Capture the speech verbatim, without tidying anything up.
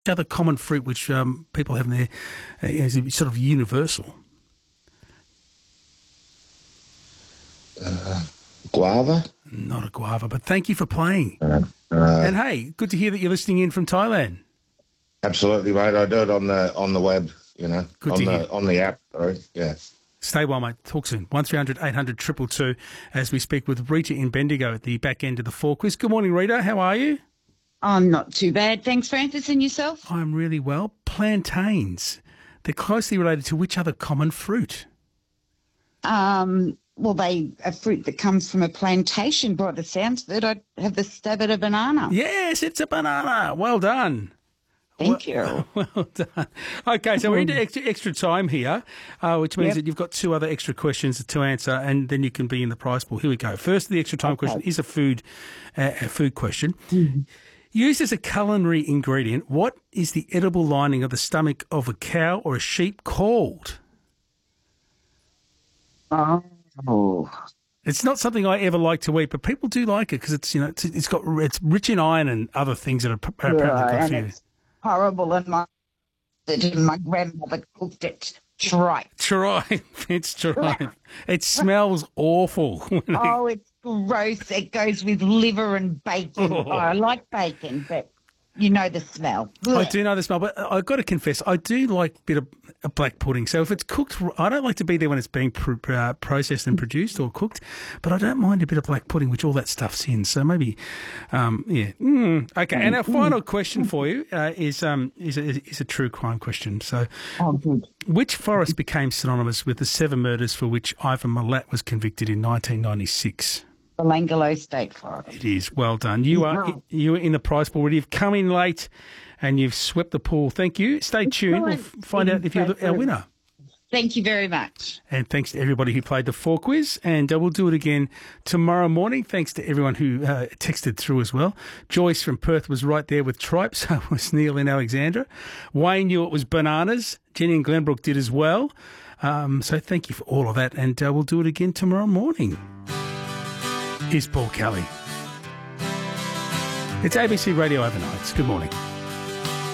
other common fruit which um, people have in there uh, is sort of universal? Uh, guava? Not a guava, but thank you for playing. Uh, uh, and hey, good to hear that you're listening in from Thailand. Absolutely, mate. I do it on the on the web, you know, Good on to the hear. on the app. Sorry, yeah. Stay well, mate. Talk soon. one three hundred eight hundred two two two as we speak with Rita in Bendigo at the back end of the four quiz. Good morning, Rita. How are you? I'm not too bad. Thanks, Francis. And yourself? I'm really well. Plantains. They're closely related to which other common fruit? Um, well, they a fruit that comes from a plantation. By the sounds of it, I'd have the stab at a banana. Yes, it's a banana. Well done. Thank well, you. Well done. Okay, so we're into extra, extra time here, uh, which means Yep. that you've got two other extra questions to answer, and then you can be in the prize pool. Here we go. First, the extra time Okay. question is a food, uh, a food question. Mm-hmm. Used as a culinary ingredient, what is the edible lining of the stomach of a cow or a sheep called? Oh, It's not something I ever like to eat, but people do like it because it's, you know, it's, it's got it's rich in iron and other things that are p- apparently yeah, good and for you. it's horrible. And my and my grandmother cooked it tripe. Tripe, it's tripe. It smells awful. when it- Oh, it's gross. It goes with liver and bacon. Oh. Oh, I like bacon, but you know the smell. I do know the smell, but I've got to confess, I do like a bit of a black pudding. So if it's cooked, I don't like to be there when it's being pr- pr- uh, processed and produced or cooked, but I don't mind a bit of black pudding, which all that stuff's in. So maybe, um, yeah. Mm. Okay, and our final question for you uh, is um, is, a, is a true crime question. So Oh, good. which forest became synonymous with the seven murders for which Ivan Milat was convicted in nineteen ninety-six? The Langolo State Forest. It is. Well done. You are you are in the prize pool already. You've come in late and you've swept the pool. Thank you. Stay tuned. We'll f- find out if you're our winner. Thank you very much. And thanks to everybody who played the four quiz. And uh, we'll do it again tomorrow morning. Thanks to everyone who uh, texted through as well. Joyce from Perth was right there with tripe. So was Neil in Alexandra. Wayne knew it was bananas. Jenny and Glenbrook did as well. Um, so thank you for all of that. And uh, we'll do it again tomorrow morning. Here's Paul Kelly. It's A B C Radio Overnights. Good morning.